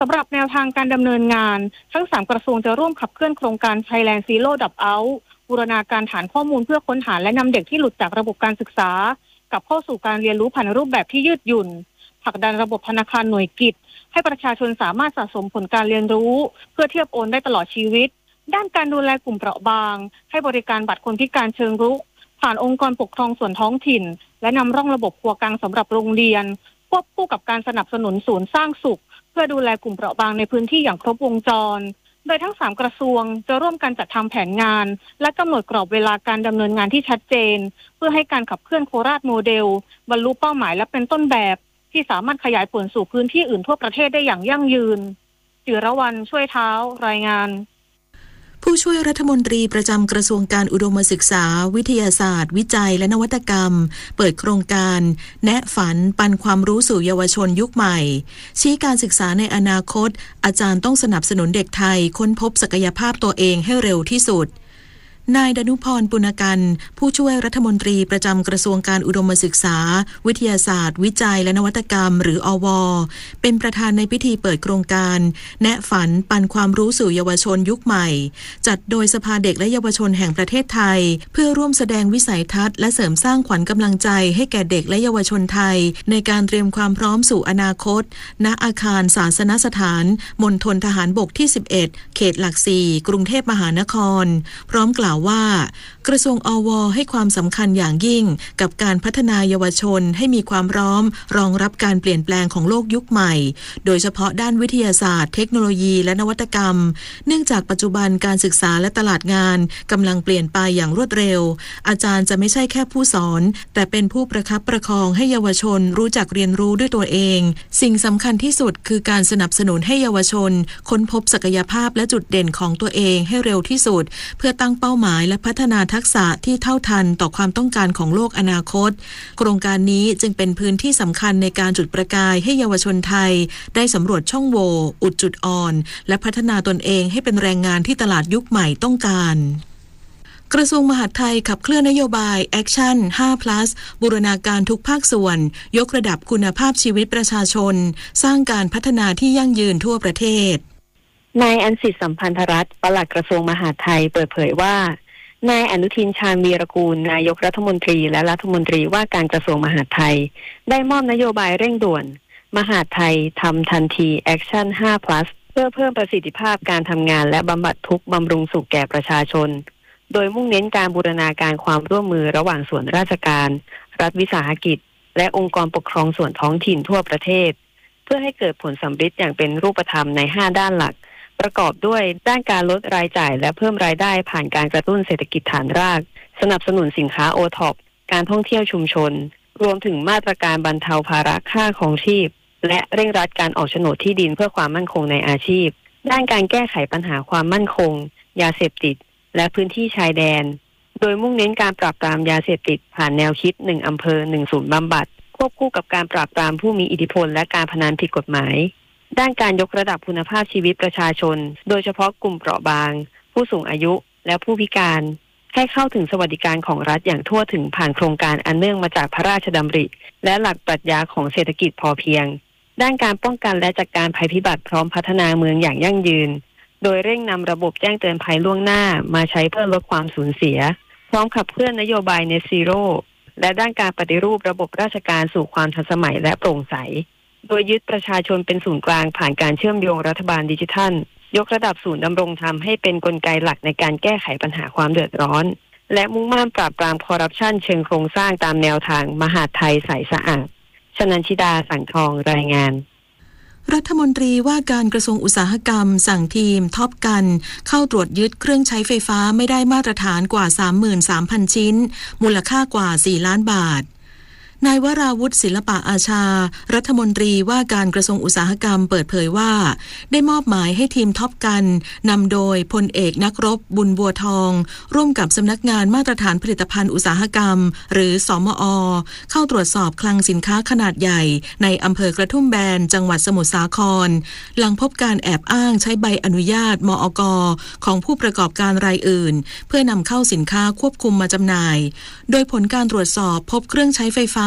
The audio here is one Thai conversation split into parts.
สำหรับแนวทางการดำเนินงานทั้ง3กระทรวงจะร่วมขับเคลื่อนโครงการ Thailand Zero Dropout บูรณาการฐานข้อมูลเพื่อค้นหาและนำเด็กที่หลุดจากระบบการศึกษากลับเข้าสู่การเรียนรู้ผ่านรูปแบบที่ยืดหยุ่นผลักดันระบบธนาคารหน่วยกิตให้ประชาชนสามารถสะสมผลการเรียนรู้เพื่อเทียบโอนได้ตลอดชีวิตด้านการดูแลกลุ่มเปราะบางให้บริการบัตรคนพิการเชิงรุกผ่านองค์กรปกครองส่วนท้องถิ่นและนำร่องระบบครัวกลางสำหรับโรงเรียนควบคู่กับการสนับสนุนศูนย์สร้างสุขเพื่อดูแลกลุ่มเปราะบางในพื้นที่อย่างครบวงจรโดยทั้ง3กระทรวงจะร่วมกันจัดทำแผนงานและกำหนดกรอบเวลาการดำเนินงานที่ชัดเจนเพื่อให้การขับเคลื่อนโคราชโมเดลบรรลุเป้าหมายและเป็นต้นแบบที่สามารถขยายผลสู่พื้นที่อื่นทั่วประเทศได้อย่างยั่งยืนจิรวรรณช่วยเท้ารายงานผู้ช่วยรัฐมนตรีประจำกระทรวงการอุดมศึกษาวิทยาศาสตร์วิจัยและนวัตกรรมเปิดโครงการแนะฝันปันความรู้สู่เยาวชนยุคใหม่ชี้การศึกษาในอนาคตอาจารย์ต้องสนับสนุนเด็กไทยค้นพบศักยภาพตัวเองให้เร็วที่สุดนายดนุพรปุณกันผู้ช่วยรัฐมนตรีประจำกระทรวงการอุดมศึกษาวิทยาศาสตร์วิจัยและนวัตกรรมหรืออว.เป็นประธานในพิธีเปิดโครงการแนะฝันปันความรู้สู่เยาวชนยุคใหม่จัดโดยสภาเด็กและเยาวชนแห่งประเทศไทยเพื่อร่วมแสดงวิสัยทัศน์และเสริมสร้างขวัญกำลังใจให้แก่เด็กและเยาวชนไทยในการเตรียมความพร้อมสู่อนาคตณอาคารศาสนสถานมณฑลทหารบกที่11เขตหลัก4กรุงเทพมหานครพร้อมกล่าวว่ากระทรวงอว.ให้ความสำคัญอย่างยิ่งกับการพัฒนาเยาวชนให้มีความพร้อมรองรับการเปลี่ยนแปลงของโลกยุคใหม่โดยเฉพาะด้านวิทยาศาสตร์เทคโนโลยีและนวัตกรรมเนื่องจากปัจจุบันการศึกษาและตลาดงานกำลังเปลี่ยนไปอย่างรวดเร็วอาจารย์จะไม่ใช่แค่ผู้สอนแต่เป็นผู้ประคับประคองให้เยาวชนรู้จักเรียนรู้ด้วยตัวเองสิ่งสำคัญที่สุดคือการสนับสนุนให้เยาวชนค้นพบศักยภาพและจุดเด่นของตัวเองให้เร็วที่สุดเพื่อตั้งเป้าหมายและพัฒนาทักษะที่เท่าทันต่อความต้องการของโลกอนาคตโครงการนี้จึงเป็นพื้นที่สำคัญในการจุดประกายให้เยาวชนไทยได้สำรวจช่องโหว่อุดจุดอ่อนและพัฒนาตนเองให้เป็นแรงงานที่ตลาดยุคใหม่ต้องการกระทรวงมหาดไทยขับเคลื่อนนโยบาย Action 5+ บูรณาการทุกภาคส่วนยกระดับคุณภาพชีวิตประชาชนสร้างการพัฒนาที่ยั่งยืนทั่วประเทศนายอัญสิทธิ์สัมพันธรัตน์ปลัดกระทรวงมหาดไทยเปิดเผยว่านายอนุทินชาญวีรกูลนายกรัฐมนตรีและรัฐมนตรีว่าการกระทรวงมหาดไทยได้มอบนโยบายเร่งด่วนมหาดไทยทำทันที Action 5+ เพื่อเพิ่มประสิทธิภาพการทำงานและบำบัดทุกข์บำรุงสุขแก่ประชาชนโดยมุ่งเน้นการบูรณาการความร่วมมือระหว่างส่วนราชการรัฐวิสาหกิจและองค์กรปกครองส่วนท้องถิ่นทั่วประเทศเพื่อให้เกิดผลสำฤทธิ์อย่างเป็นรูปธรรมใน5ด้านหลักประกอบด้วยด้านการลดรายจ่ายและเพิ่มรายได้ผ่านการกระตุ้นเศรษฐกิจฐานรากสนับสนุนสินค้าโอท็อปการท่องเที่ยวชุมชนรวมถึงมาตรการบรรเทาภาระค่าครองชีพและเร่งรัดการออกโฉนดที่ดินเพื่อความมั่นคงในอาชีพด้านการแก้ไขปัญหาความมั่นคงยาเสพติดและพื้นที่ชายแดนโดยมุ่งเน้นการปราบปรามยาเสพติดผ่านแนวคิด1อำเภอ1ศูนย์บำบัดควบคู่กับการปราบปรามผู้มีอิทธิพลและการพนันผิดกฎหมายด้านการยกระดับคุณภาพชีวิตประชาชนโดยเฉพาะกลุ่มเปราะบางผู้สูงอายุและผู้พิการให้เข้าถึงสวัสดิการของรัฐอย่างทั่วถึงผ่านโครงการอันเนื่องมาจากพระราชดำริและหลักปรัชญาของเศรษฐกิจพอเพียงด้านการป้องกันและจัดการภัยพิบัติพร้อมพัฒนาเมืองอย่างยั่งยืนโดยเร่งนำระบบแจ้งเตือนภัยล่วงหน้ามาใช้เพื่อลดความสูญเสียพร้อมขับเคลื่อนนโยบาย Net Zero และด้านการปฏิรูประบบราชการสู่ความทันสมัยและโปร่งใสโดยยึดประชาชนเป็นศูนย์กลางผ่านการเชื่อมโยงรัฐบาลดิจิทัลยกระดับศูนย์ดำรงธรรมให้เป็นกลไกหลักในการแก้ไขปัญหาความเดือดร้อนและมุ่งมั่นปราบปรามคอร์รัปชันเชิงโครงสร้างตามแนวทางมหาดไทยใสสะอาดชนันชิดาสังทองรายงานรัฐมนตรีว่าการกระทรวงอุตสาหกรรมสั่งทีมท็อปกันเข้าตรวจยึดเครื่องใช้ไฟฟ้าไม่ได้มาตรฐานกว่า 33,000 ชิ้นมูลค่ากว่า4ล้านบาทนายวราวุฒิศิลปะอาชารัฐมนตรีว่าการกระทรวงอุตสาหกรรมเปิดเผยว่าได้มอบหมายให้ทีมท็อปกันนำโดยพลเอกนักรบบุญบัวทองร่วมกับสำนักงานมาตรฐานผลิตภัณฑ์อุตสาหกรรมหรือสมอ.เข้าตรวจสอบคลังสินค้าขนาดใหญ่ในอำเภอกระทุ่มแบนจังหวัดสมุทรสาครหลังพบการแอบอ้างใช้ใบอนุญาตมอก.ของผู้ประกอบการรายอื่นเพื่อนำเข้าสินค้าควบคุมมาจำหน่ายโดยผลการตรวจสอบพบเครื่องใช้ไฟฟ้า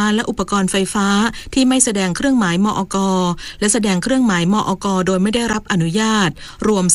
และอุปกรณ์ไฟฟ้าที่ไม่แสดงเครื่องหมายมอก.และแสดงเครื่องหมายมอก.โดยไม่ได้รับอนุญาตรวม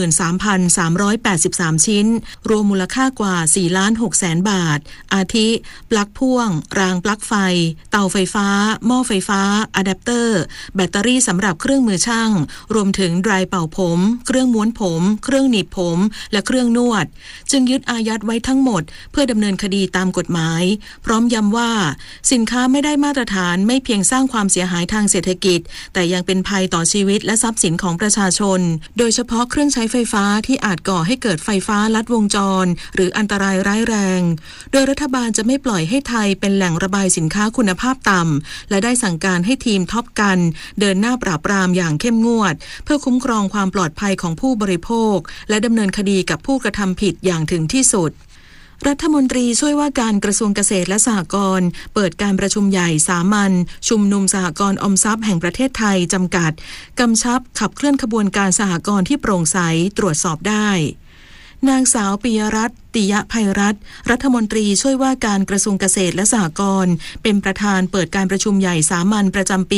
33,383 ชิ้นรวมมูลค่ากว่า 4,600,000 บาทอาทิปลั๊กพ่วงรางปลั๊กไฟเตาไฟฟ้าหม้อไฟฟ้าอะแดปเตอร์แบตเตอรี่สำหรับเครื่องมือช่างรวมถึงไดร์เป่าผมเครื่องม้วนผมเครื่องหนีบผมและเครื่องนวดจึงยึดอายัดไว้ทั้งหมดเพื่อดำเนินคดีตามกฎหมายพร้อมย้ำว่าสินค้าไม่ได้มาตรฐานไม่เพียงสร้างความเสียหายทางเศรษฐกิจแต่ยังเป็นภัยต่อชีวิตและทรัพย์สินของประชาชนโดยเฉพาะเครื่องใช้ไฟฟ้าที่อาจก่อให้เกิดไฟฟ้าลัดวงจรหรืออันตรายร้ายแรงโดยรัฐบาลจะไม่ปล่อยให้ไทยเป็นแหล่งระบายสินค้าคุณภาพต่ำและได้สั่งการให้ทีมท็อปกันเดินหน้าปราบปรามอย่างเข้มงวดเพื่อคุ้มครองความปลอดภัยของผู้บริโภคและดำเนินคดีกับผู้กระทำผิดอย่างถึงที่สุดรัฐมนตรีช่วยว่าการกระทรวงเกษตรและสหกรณ์เปิดการประชุมใหญ่สามัญชุมนุมสหกรณ์ออมทรัพย์แห่งประเทศไทยจำกัดกำชับขับเคลื่อนขบวนการสหกรณ์ที่โปร่งใสตรวจสอบได้นางสาวปิยรัตน์ติยภัยรัตน์รัฐมนตรีช่วยว่าการกระทรวงเกษตรและสหกรณ์เป็นประธานเปิดการประชุมใหญ่สามัญประจำปี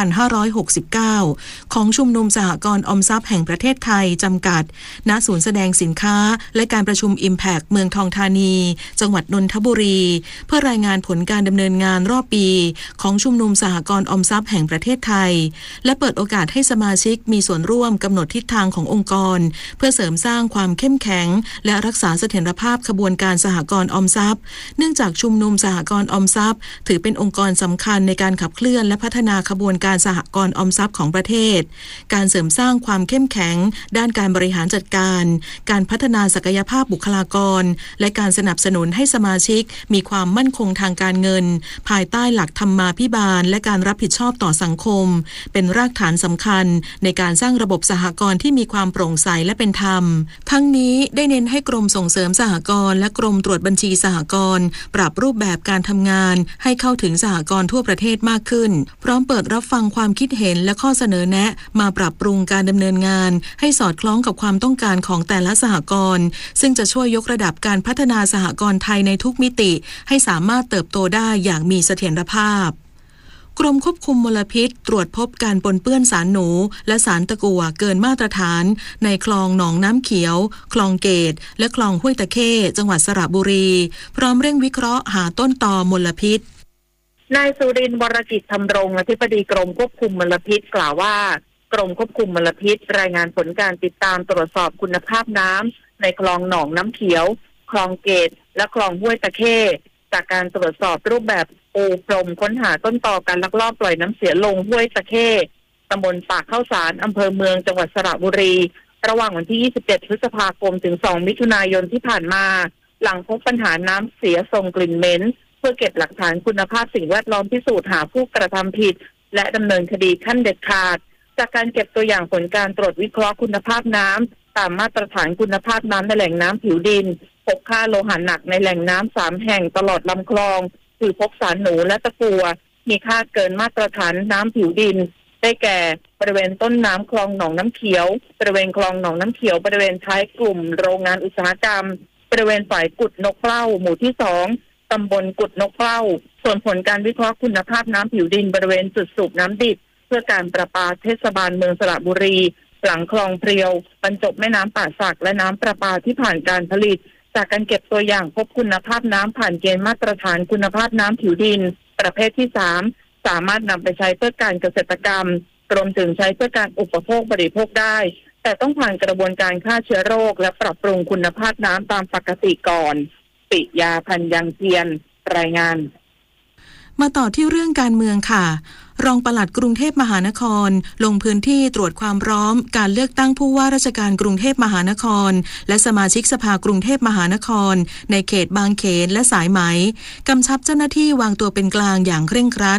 2569 ของชุมนุมสหกรณ์ออมทรัพย์แห่งประเทศไทยจำกัดณศูนย์แสดงสินค้าและการประชุม Impact เมืองทองธานีจังหวัดนนทบุรีเพื่อรายงานผลการดำเนินงานรอบปีของชุมนุมสหกรณ์ออมทรัพย์แห่งประเทศไทยและเปิดโอกาสให้สมาชิกมีส่วนร่วมกำหนดทิศทางขององค์กรเพื่อเสริมสร้างความเข้มแข็งและรักษาเสถียรภาพขบวนการสหกรณ์ออมทรัพย์เนื่องจากชุมนุมสหกรณ์ออมทรัพย์ถือเป็นองค์กรสำคัญในการขับเคลื่อนและพัฒนาขบวนการสหกรณ์ออมทรัพย์ของประเทศการเสริมสร้างความเข้มแข็งด้านการบริหารจัดการการพัฒนาศักยภาพบุคลากรและการสนับสนุนให้สมาชิกมีความมั่นคงทางการเงินภายใต้หลักธรรมาภิบาลและการรับผิดชอบต่อสังคมเป็นรากฐานสำคัญในการสร้างระบบสหกรณ์ที่มีความโปร่งใสและเป็นธรรมทั้งนี้ได้เน้นให้กรมส่งเสริมสหกรณ์และกรมตรวจบัญชีสหกรณ์ปรับรูปแบบการทำงานให้เข้าถึงสหกรณ์ทั่วประเทศมากขึ้นพร้อมเปิดรับฟังความคิดเห็นและข้อเสนอแนะมาปรับปรุงการดำเนินงานให้สอดคล้องกับความต้องการของแต่ละสหกรณ์ซึ่งจะช่วยยกระดับการพัฒนาสหกรณ์ไทยในทุกมิติให้สามารถเติบโตได้อย่างมีเสถียรภาพกรมควบคุมมลพิษตรวจพบการปนเปื้อนสารหนูและสารตะกั่วเกินมาตรฐานในคลองหนองน้ำเขียวคลองเกตและคลองห้วยตะเข้จังหวัดสระบุรีพร้อมเร่งวิเคราะห์หาต้นตอมลพิษนายสุรินทร์วรกิจธำรงอธิบดีกรมควบคุมมลพิษกล่าวว่ากรมควบคุมมลพิษรายงานผลการติดตามตรวจสอบคุณภาพน้ำในคลองหนองน้ำเขียวคลองเกตและคลองห้วยตะเข้จากการตรวจสอบรูปแบบปูพรมค้นหาต้นตอการลักลอบปล่อยน้ำเสียลงห้วยตะเข้ตำบลปากข้าวสารอำเภอเมืองจังหวัดสระบุรีระหว่างวันที่ 27 พฤษภาคมถึง 2 มิถุนายนที่ผ่านมาหลังพบปัญหาน้ำเสียส่งกลิ่นเหม็นเพื่อเก็บหลักฐานคุณภาพสิ่งแวดล้อมพิสูจน์หาผู้กระทำผิดและดำเนินคดีขั้นเด็ดขาดจากการเก็บตัวอย่างผลการตรวจวิเคราะห์คุณภาพน้ำตามมาตรฐานคุณภาพน้ำในแหล่งน้ำผิวดินพบค่าโลหะหนักในแหล่งน้ำ3 แห่งตลอดลำคลองคือพบสารหนูและตะกั่วมีค่าเกินมาตรฐานน้ำผิวดินได้แก่บริเวณต้นน้ำคลองหนองน้ำเขียวบริเวณคลองหนองน้ำเขียวบริเวณท้ายกลุ่มโรงงานอุตสาหกรรมบริเวณฝ่ายกุดนกเปล้าหมู่ที่2ตำบลกุดนกเปล้าส่วนผลการวิเคราะห์คุณภาพน้ำผิวดินบริเวณจุดสูบน้ำดิบเพื่อการประปาเทศบาลเมืองสระบุรีหลังคลองเพรียวบรรจบแม่น้ำป่าสักและน้ำประปาที่ผ่านการผลิตจากการเก็บตัวอย่างพบคุณภาพน้ำผ่านเกณฑ์มาตรฐานคุณภาพน้ำผิวดินประเภทที่3สามารถนำไปใช้เพื่อการเกษตรกรรมรวมถึงใช้เพื่อการอุปโภคบริโภคได้แต่ต้องผ่านกระบวนการฆ่าเชื้อโรคและปรับปรุงคุณภาพน้ำตามปกติก่อนปิยาพันยังเทียนรายงานมาต่อที่เรื่องการเมืองค่ะรองปลัดกรุงเทพมหานครลงพื้นที่ตรวจความพร้อมการเลือกตั้งผู้ว่าราชการกรุงเทพมหานครและสมาชิกสภากรุงเทพมหานครในเขตบางเขนและสายไหมกำชับเจ้าหน้าที่วางตัวเป็นกลางอย่างเคร่งครัด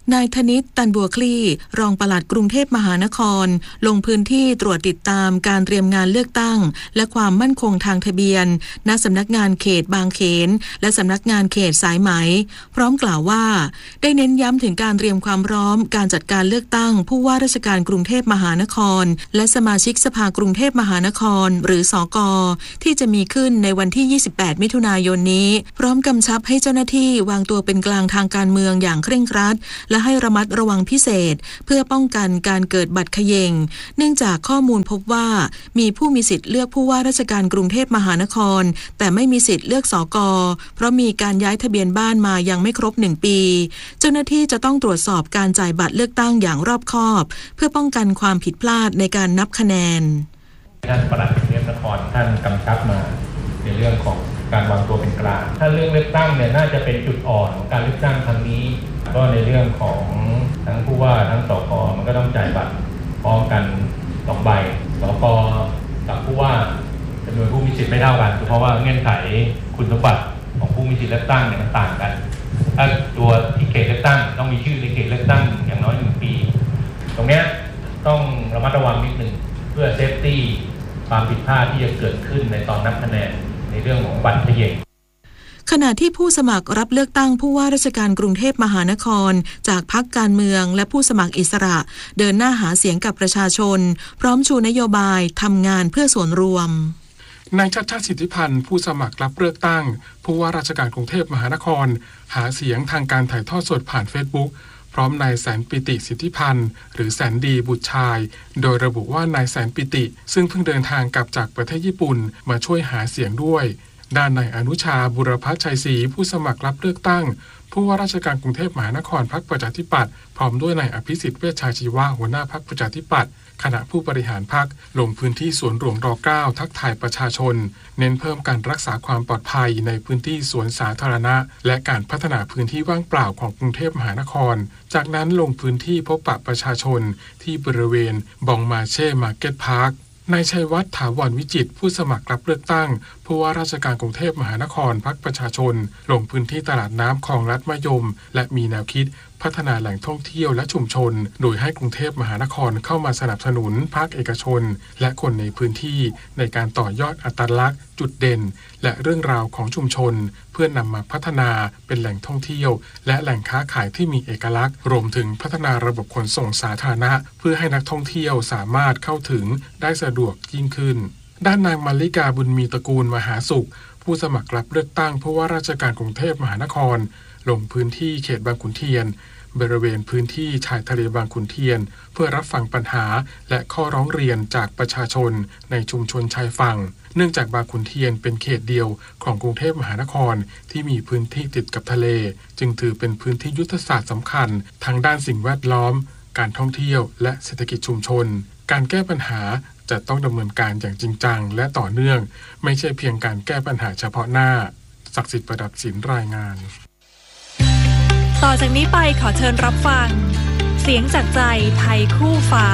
นายธนิต ตันบัวคลี่รองปลัดกรุงเทพมหานครลงพื้นที่ตรวจติดตามการเตรียมงานเลือกตั้งและความมั่นคงทางทะเบียนณสำนักงานเขตบางเขนและสำนักงานเขตสายไหมพร้อมกล่าวว่าได้เน้นย้ำถึงการเตรียมความพร้อมการจัดการเลือกตั้งผู้ว่าราชการกรุงเทพมหานครและสมาชิกสภากรุงเทพมหานครหรือสก.ที่จะมีขึ้นในวันที่28มิถุนายนนี้พร้อมกำชับให้เจ้าหน้าที่วางตัวเป็นกลางทางการเมืองอย่างเคร่งครัดและให้ระมัดระวังพิเศษเพื่อป้องกันการเกิดบัตรเขย่งเนื่องจากข้อมูลพบว่ามีผู้มีสิทธิ์เลือกผู้ว่าราชการกรุงเทพมหานครแต่ไม่มีสิทธิ์เลือกสก.เพราะมีการย้ายทะเบียนบ้านมายังไม่ครบ1ปีเจ้าหน้าที่จะต้องตรวจสอบการจ่ายบัตรเลือกตั้งอย่างรอบคอบเพื่อป้องกันความผิดพลาดในการนับคะแนนท่านปลัดกรุงเทพนครท่านกำชับมาในเรื่องของการวางตัวเป็นกลางถ้าเรื่องเลือกตั้งเนี่ยน่าจะเป็นจุดอ่อนของการเลือกตั้งครั้งนี้ก็ในเรื่องของทั้งผู้ว่าทั้งสก.มันก็ต้องจ่ายบัตรพร้อมกัน2 ใบสก.กับผู้ว่าจำนวนผู้มีสิทธิ์ไม่เท่ากันเพราะว่าเงื่อนไขคุณสมบัติของผู้มีสิทธิ์เลือกตั้งเนี่ยมันต่างกันถ้าตัวที่เขตเลือกตั้งต้องมีชื่อในเขตเลือกตั้งอย่างน้อย1 ปีตรงนี้ต้องระมัดระวังนิดนึงเพื่อเซฟตี้ความผิดพลาดที่จะเกิดขึ้นในตอนนับคะแนนในเรื่องของบัตรเขย่งขณะที่ผู้สมัครรับเลือกตั้งผู้ว่าราชการกรุงเทพมหานครจากพรรคการเมืองและผู้สมัครอิสระเดินหน้าหาเสียงกับประชาชนพร้อมชูนโยบายทำงานเพื่อส่วนรวมนายชัชชาติ สิทธิพันธ์ผู้สมัครรับเลือกตั้งผู้ว่าราชการกรุงเทพมหานครหาเสียงทางการถ่ายทอดสดผ่าน Facebook พร้อมนายแสนปิติสิทธิพันธ์หรือแสนดีบุตรชายโดยระบุว่านายแสนปิติซึ่งเพิ่งเดินทางกลับจากประเทศญี่ปุ่นมาช่วยหาเสียงด้วยด้านนายอนุชาบุรพัชชัยศรีผู้สมัครรับเลือกตั้งผู้ว่าราชการกรุงเทพมหานครพรรคประชาธิปัตย์พร้อมด้วยนายอภิสิทธิ์เวชชาชีวะหัวหน้าพรรคประชาธิปัตย์คณะผู้บริหารพรรคลงพื้นที่สวนหลวงร9ทักทายประชาชนเน้นเพิ่มการรักษาความปลอดภัยในพื้นที่สวนสาธารณะและการพัฒนาพื้นที่ว่างเปล่าของกรุงเทพมหานครจากนั้นลงพื้นที่พบปะประชาชนที่บริเวณบองมาเช่มาร์เก็ตพาร์คนายชัยวัฒน์ถาวรวิจิตรผู้สมัครรับเลือกตั้งผู้ว่าราชการกรุงเทพมหานครพรรคประชาชนลงพื้นที่ตลาดน้ำคลองลัดมะยมและมีแนวคิดพัฒนาแหล่งท่องเที่ยวและชุมชนโดยให้กรุงเทพมหานครเข้ามาสนับสนุนภาคเอกชนและคนในพื้นที่ในการต่อยอดอัตลักษณ์จุดเด่นและเรื่องราวของชุมชนเพื่อนำมาพัฒนาเป็นแหล่งท่องเที่ยวและแหล่งค้าขายที่มีเอกลักษณ์รวมถึงพัฒนาระบบขนส่งสาธารณะเพื่อให้นักท่องเที่ยวสามารถเข้าถึงได้สะดวกยิ่งขึ้นด้านนางมาริกาบุญมีตระกูลมหาสุขผู้สมัครรับเลือกตั้งผู้ว่าราชการกรุงเทพมหานครลงพื้นที่เขตบางขุนเทียนบริเวณพื้นที่ชายทะเลบางขุนเทียนเพื่อรับฟังปัญหาและข้อร้องเรียนจากประชาชนในชุมชนชายฝั่งเนื่องจากบางขุนเทียนเป็นเขตเดียวของกรุงเทพมหานครที่มีพื้นที่ติดกับทะเลจึงถือเป็นพื้นที่ยุทธศาสตร์สำคัญทางด้านสิ่งแวดล้อมการท่องเที่ยวและเศรษฐกิจชุมชนการแก้ปัญหาจะต้องดำเนินการอย่างจริงจังและต่อเนื่องไม่ใช่เพียงการแก้ปัญหาเฉพาะหน้าศักดิ์สิทธิ์ประดับศิลป์รายงานต่อจากนี้ไปขอเชิญรับฟังเสียงจากใจไทยคู่ฟ้า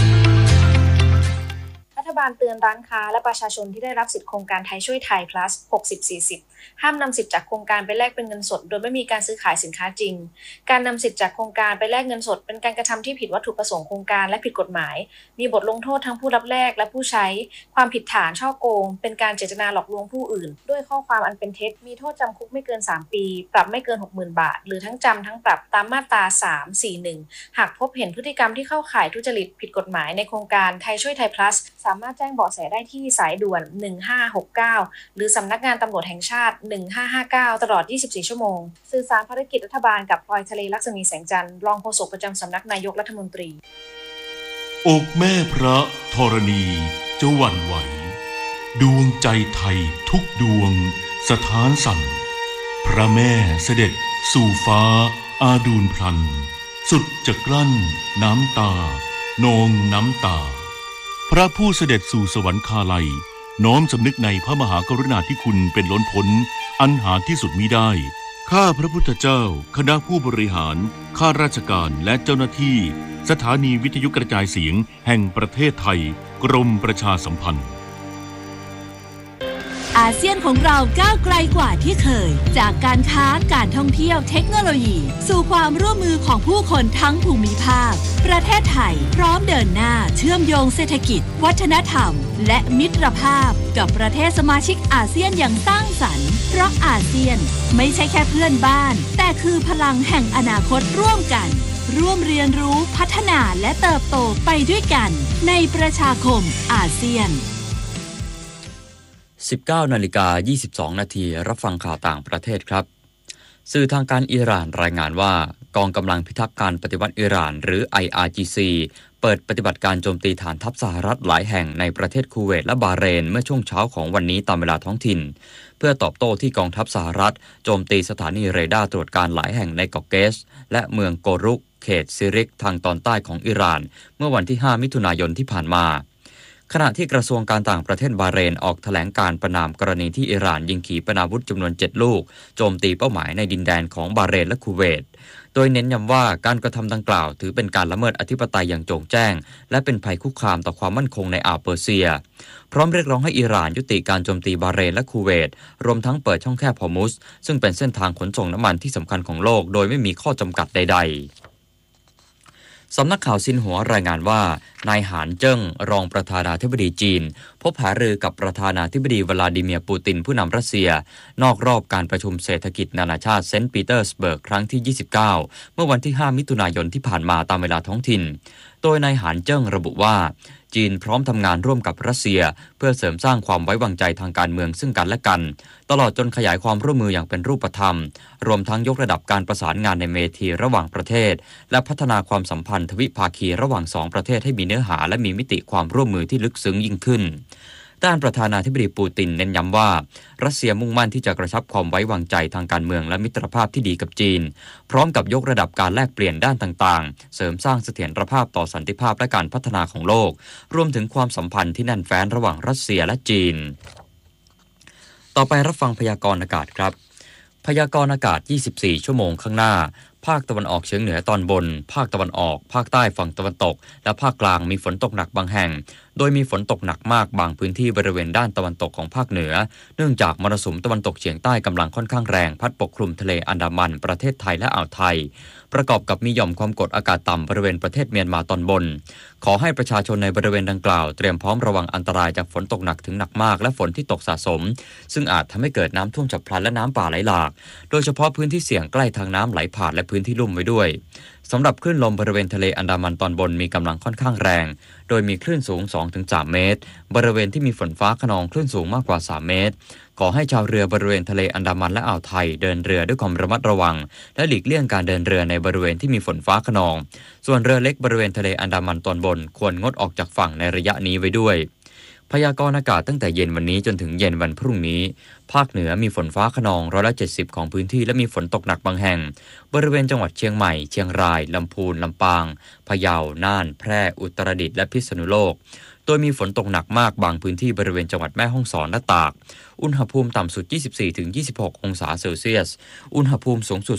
รัฐบาลเตือนร้านค้าและประชาชนที่ได้รับสิทธิโครงการไทยช่วยไทย plus 60-40 ห้ามนำสิทธิ์จากโครงการไปแลกเป็นเงินสดโดยไม่มีการซื้อขายสินค้าจริงการนำสิทธิ์จากโครงการไปแลกเงินสดเป็นการกระทำที่ผิดวัตถุประสงค์โครงการและผิดกฎหมายมีบทลงโทษทั้งผู้รับแลกและผู้ใช้ความผิดฐานฉ้อโกงเป็นการเจตนาหลอกลวงผู้อื่นด้วยข้อความอันเป็นเท็จมีโทษจำคุกไม่เกิน3ปีปรับไม่เกิน 60,000 บาทหรือทั้งจำทั้งปรับตามมาตรา 341 หากพบเห็นพฤติกรรมที่เข้าข่ายทุจริตผิดกฎหมายในโครงการไทยช่วยไทย plus สามารถแจ้งเบาะแสได้ที่สายด่วน1569หรือสำนักงานตำรวจแห่งชาติ1559ตลอด24ชั่วโมงสื่อสารภารกิจรัฐบาลกับพลอยทะเลลักษมีแสงจันทร์รองโฆษกประจำสำนักนายกรัฐมนตรีอกแม่พระธรณีจะหวั่นไหวดวงใจไทยทุกดวงสถานสั่นพระแม่เสด็จสู่ฟ้าอาดูลพลันสุดจะกลั้นน้ำตานองน้ำตาพระผู้เสด็จสู่สวรรคาลัยน้อมสำนึกในพระมหากรุณาธิคุณเป็นล้นพ้นอันหาที่สุดมิได้ข้าพระพุทธเจ้าคณะผู้บริหารข้าราชการและเจ้าหน้าที่สถานีวิทยุกระจายเสียงแห่งประเทศไทยกรมประชาสัมพันธ์อาเซียนของเราก้าวไกลกว่าที่เคยจากการค้าการท่องเที่ยวเทคโนโลยีสู่ความร่วมมือของผู้คนทั้งภูมิภาคประเทศไทยพร้อมเดินหน้าเชื่อมโยงเศรษฐกิจวัฒนธรรมและมิตรภาพกับประเทศสมาชิกอาเซียนอย่างสร้างสรรค์เพราะอาเซียนไม่ใช่แค่เพื่อนบ้านแต่คือพลังแห่งอนาคตร่วมกันร่วมเรียนรู้พัฒนาและเติบโตไปด้วยกันในประชาคมอาเซียน 19:22 นาทีรับฟังข่าวต่างประเทศครับสื่อทางการอิหร่านรายงานว่ากองกำลังพิทักษ์การปฏิวัติอิหร่านหรือ IRGC เปิดปฏิบัติการโจมตีฐานทัพสหรัฐหลายแห่งในประเทศคูเวตและบาห์เรนเมื่อช่วงเช้าของวันนี้ตามเวลาท้องถิ่นเพื่อตอบโต้ที่กองทัพสหรัฐโจมตีสถานีเรดาร์ตรวจการหลายแห่งในเกาะเกสและเมืองโกรุกเขตซิริกทางตอนใต้ของอิหร่านเมื่อวันที่ 5 มิถุนายนที่ผ่านมาขณะที่กระทรวงการต่างประเทศบาห์เรนออกแถลงการประณามกรณีที่อิหร่านยิงขีปนาวุธจำนวน7ลูกโจมตีเป้าหมายในดินแดนของบาห์เรนและคูเวตโดยเน้นย้ำว่าการกระทำดังกล่าวถือเป็นการละเมิดอธิปไตยอย่างโจ่งแจ้งและเป็นภัยคุกคามต่อความมั่นคงในอ่าวเปอร์เซียพร้อมเรียกร้องให้อิหร่านยุติการโจมตีบาห์เรนและคูเวตรวมทั้งเปิดช่องแคบฮอร์มุซซึ่งเป็นเส้นทางขนส่งน้ำมันที่สำคัญของโลกโดยไม่มีข้อจำกัดใดๆสำนักข่าวซินหัวรายงานว่านายหานเจิ้งรองประธานาธิบดีจีนพบหารือกับประธานาธิบดีวลาดิเมียร์ปูตินผู้นำรัสเซียนอกรอบการประชุมเศรษฐกิจนานาชาติเซนต์ปีเตอร์สเบิร์กครั้งที่ 29 เมื่อวันที่ 5 มิถุนายนที่ผ่านมาตามเวลาท้องถิ่นโดยนายหานเจิ้งระบุว่าจีนพร้อมทำงานร่วมกับรัสเซียเพื่อเสริมสร้างความไว้วางใจทางการเมืองซึ่งกันและกันตลอดจนขยายความร่วมมืออย่างเป็นรูปธรรมรวมทั้งยกระดับการประสานงานในเวทีระหว่างประเทศและพัฒนาความสัมพันธ์ทวิภาคีระหว่าง2ประเทศให้มีเนื้อหาและมีมิติความร่วมมือที่ลึกซึ้งยิ่งขึ้นด้านประธานาธิบดีปูตินเน้นย้ำว่ารัสเซียมุ่งมั่นที่จะกระชับความไว้วางใจทางการเมืองและมิตรภาพที่ดีกับจีนพร้อมกับยกระดับการแลกเปลี่ยนด้านต่างๆเสริมสร้างเสถียรภาพต่อสันติภาพและการพัฒนาของโลกรวมถึงความสัมพันธ์ที่แน่นแฟ้นระหว่างรัสเซียและจีนต่อไปรับฟังพยากรณ์อากาศครับพยากรณ์อากาศ24ชั่วโมงข้างหน้าภาคตะวันออกเฉียงเหนือตอนบนภาคตะวันออกภาคใต้ฝั่งตะวันตกและภาคกลางมีฝนตกหนักบางแห่งโดยมีฝนตกหนักมากบางพื้นที่บริเวณด้านตะวันตกของภาคเหนือเนื่องจากมรสุมตะวันตกเฉียงใต้กำลังค่อนข้างแรงพัดปกคลุมทะเลอันดามันประเทศไทยและอ่าวไทยประกอบกับมีหย่อมความกดอากาศต่ำบริเวณประเทศเมียนมาตอนบนขอให้ประชาชนในบริเวณดังกล่าวเตรียมพร้อมระวังอันตรายจากฝนตกหนักถึงหนักมากและฝนที่ตกสะสมซึ่งอาจทำให้เกิดน้ำท่วมฉับพลันและน้ำป่าไหลหลากโดยเฉพาะพื้นที่เสี่ยงใกล้ทางน้ำไหลผ่านและพื้นที่ลุ่มไว้ด้วยสำหรับคลื่นลมบริเวณทะเลอันดามันตอนบนมีกำลังค่อนข้างแรงโดยมีคลื่นสูง 2-3 เมตรบริเวณที่มีฝนฟ้าคะนองคลื่นสูงมากกว่า3เมตรขอให้ชาวเรือบริเวณทะเลอันดามันและอ่าวไทยเดินเรือด้วยความระมัดระวังและหลีกเลี่ยงการเดินเรือในบริเวณที่มีฝนฟ้าคะนองส่วนเรือเล็กบริเวณทะเลอันดามันตอนบนควรงดออกจากฝั่งในระยะนี้ไว้ด้วยพยากรณ์อากาศตั้งแต่เย็นวันนี้จนถึงเย็นวันพรุ่งนี้ภาคเหนือมีฝนฟ้าคะนอง170ของพื้นที่และมีฝนตกหนักบางแห่งบริเวณจังหวัดเชียงใหม่เชียงรายลำพูนลำปางพะเยาน่านแพร่อุตรดิตถ์และพิษณุโลกโดยมีฝนตกหนักมากบางพื้นที่บริเวณจังหวัดแม่ฮ่องสอนและตากอุณหภูมิต่ำสุด 24-26 องศาเซลเซียสอุณหภูมิสูงสุด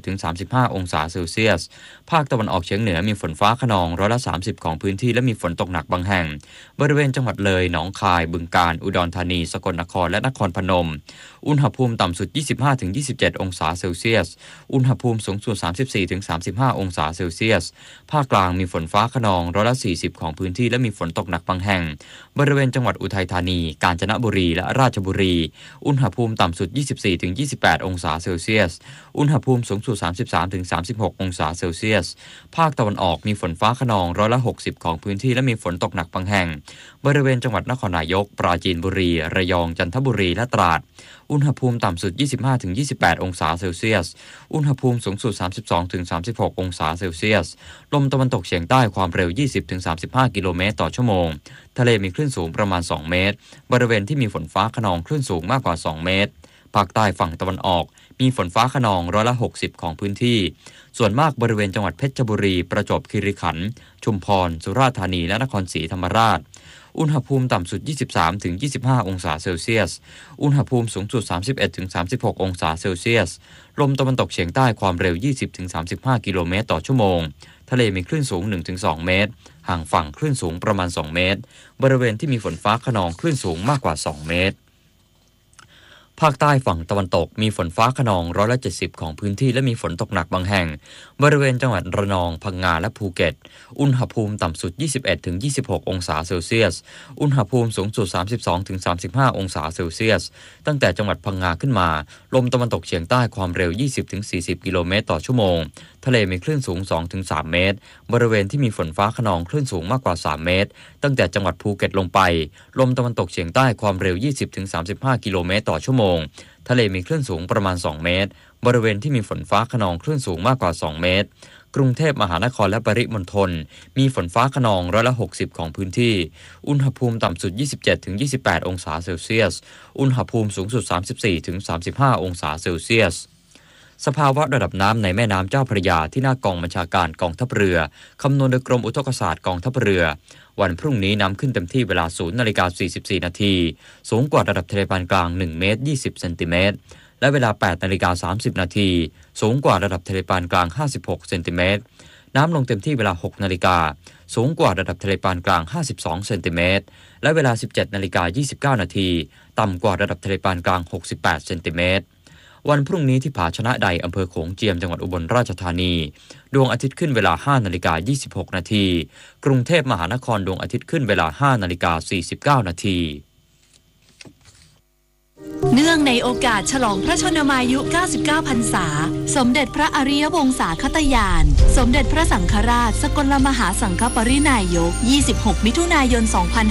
31-35 องศาเซลเซียสภาคตะวันออกเฉียงเหนือมีฝนฟ้าคะนอง30%ของพื้นที่และมีฝนตกหนักบางแห่งบริเวณจังหวัดเลยหนองคายบึงกาฬอุดรธานีสกลนครและนครพนมอุณหภูมิต่ำสุด 25-27 องศาเซลเซียสอุณหภูมิสูงสุด 34-35 องศาเซลเซียสภาคกลางมีฝนฟ้าคะนอง40%ของพื้นที่และมีฝนตกหนักบางแห่งบริเวณจังหวัดอุทัยธานีกาญจนบุรีและราชบุรีอุณหภูมิต่ำสุด 24-28 องศาเซลเซียสอุณหภูมิสูงสุด 33-36 องศาเซลเซียสภาคตะวันออกมีฝนฟ้าคะนอง60%ของพื้นที่และมีฝนตกหนักบางแห่งบริเวณจังหวัดนครนายกปราจีนบุรีระยองจันทบุรีและตราดอุณหภูมิต่ำสุด 25-28 องศาเซลเซียสอุณหภูมิสูงสุด 32-36 องศาเซลเซียสลมตะวันตกเฉียงใต้ความเร็ว 20-35 กิโลเมตรต่อชั่วโมงทะเลมีคลื่นสูงประมาณ2เมตรบริเวณที่มีฝนฟ้าคะนองคลื่นสูงมากกว่า2เมตรภาคใต้ฝั่งตะวันออกมีฝนฟ้าคะนอง60%ของพื้นที่ส่วนมากบริเวณจังหวัดเพชรบุรีประจวบคีรีขันธ์ชุมพรสุราษฎร์ธานีและนครศรีธรรมราชอุณหภูมิต่ำสุด 23-25 องศาเซลเซียสอุณหภูมิสูงสุด 31-36 องศาเซลเซียสลมตะวันตกเฉียงใต้ความเร็ว 20-35 กิโลเมตรต่อชั่วโมงทะเลมีคลื่นสูง 1-2 เมตรห่างฝั่งคลื่นสูงประมาณ2เมตรบริเวณที่มีฝนฟ้าคะนองคลื่นสูงมากกว่า2เมตรภาคใต้ฝั่งตะวันตกมีฝนฟ้าคะนอง170ของพื้นที่และมีฝนตกหนักบางแห่งบริเวณจังหวัดระนองพังงาและภูเก็ตอุณหภูมิต่ำสุด 21-26 องศาเซลเซียสอุณหภูมิสูงสุด 32-35 องศาเซลเซียสตั้งแต่จังหวัดพังงาขึ้นมาลมตะวันตกเฉียงใต้ความเร็ว 20-40 กิโลเมตรต่อชั่วโมงทะเลมีคลื่นสูง 2-3 เมตรบริเวณที่มีฝนฟ้าคะนองคลื่นสูงมากกว่า 3 เมตรตั้งแต่จังหวัดภูเก็ตลงไปลมตะวันตกเฉียงใต้ความเร็ว 20-35 กิโลเมตรต่อชั่วโมงทะเลมีคลื่นสูงประมาณ 2 เมตรบริเวณที่มีฝนฟ้าคะนองคลื่นสูงมากกว่า 2 เมตรกรุงเทพมหานครและปริมณฑลมีฝนฟ้าคะนอง60%ของพื้นที่อุณหภูมิต่ำสุด 27-28 องศาเซลเซียสอุณหภูมิสูงสุด 34-35 องศาเซลเซียสสภาวะระดับน้ำในแม่น้ำเจ้าพระยาที่หน้ากองบัญชาการกองทัพเรือคำนวณโดยกรมอุทกศาสตร์กองทัพเรือวันพรุ่งนี้น้ำขึ้นเต็มที่เวลา 0:44 นาทีสูงกว่าระดับทะเลปานกลาง1 เมตร 20 เซนติเมตรและเวลา 8:30 นาทีสูงกว่าระดับทะเลปานกลาง56 เซนติเมตรน้ำลงเต็มที่เวลา 6 นาฬิกาสูงกว่าระดับทะเลปานกลาง52 เซนติเมตรและเวลา 17:29 นาทีต่ำกว่าระดับทะเลปานกลาง68 เซนติเมตรวันพรุ่งนี้ที่ผาชนะใดอำเภอโขงเจียมจังหวัดอุบลราชธานีดวงอาทิตย์ขึ้นเวลา 5:26 นาทีกรุงเทพมหานครดวงอาทิตย์ขึ้นเวลา 5:49 นาทีเนื่องในโอกาสฉลองพระชนมายุ 99 พรรษาสมเด็จพระอริยวงศาคตยานสมเด็จพระสังฆราชสกลมหาสังฆปรินายก26 มิถุนายน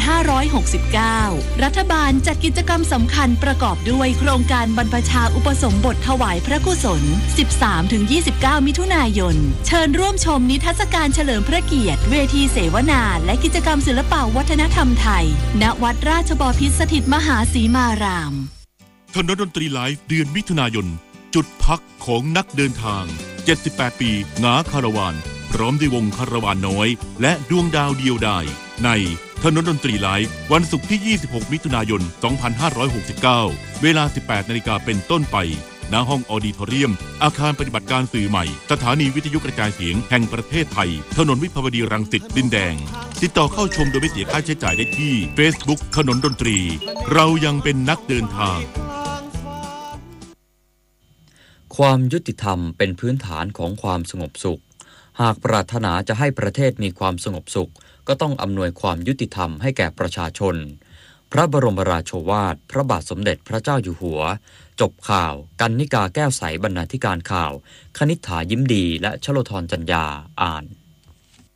2569รัฐบาลจัดกิจกรรมสำคัญประกอบด้วยโครงการบรรพชาอุปสมบทถวายพระกุศล 13-29 มิถุนายนเชิญร่วมชมนิทรรศการเฉลิมพระเกียรติเวทีเสวนาและกิจกรรมศิลปวัฒนธรรมไทยณวัดราชบพิตรสถิตมหาสีมารามถนนดนตรีไลฟ์เดือนมิถุนายนจุดพักของนักเดินทาง78ปีงาคาราวานพร้อมด้วยวงคาราวานน้อยและดวงดาวเดียวดายในถนนดนตรีไลฟ์วันศุกร์ที่26มิถุนายน2569เวลา 18 นาฬิกาเป็นต้นไปณห้องออดิทอเรียมอาคารปฏิบัติการสื่อใหม่สถานีวิทยุกระจายเสียงแห่งประเทศไทยถนนวิภาวดีรังสิตดินแดงติดต่อเข้าชมโดยไม่เสียค่าใช้จ่ายได้ที่ Facebook ถนนดนตรีเรายังเป็นนักเดินทางความยุติธรรมเป็นพื้นฐานของความสงบสุขหากปรารถนาจะให้ประเทศมีความสงบสุขก็ต้องอำนวยความยุติธรรมให้แก่ประชาชนพระบรมราโชวาทพระบาทสมเด็จพระเจ้าอยู่หัวจบข่าวกรรณิกาแก้วใสบรรณาธิการข่าวคณิษฐายิ้มดีและชโลธรจัญญาอ่าน